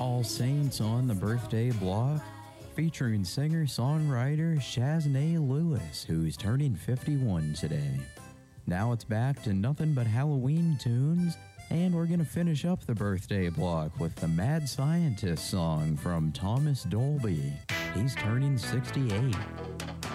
All Saints on the Birthday Block, featuring singer-songwriter Shaznay Lewis, who's turning 51 today. Now it's back to nothing but Halloween tunes, and we're going to finish up the birthday block with the Mad Scientist song from Thomas Dolby. He's turning 68.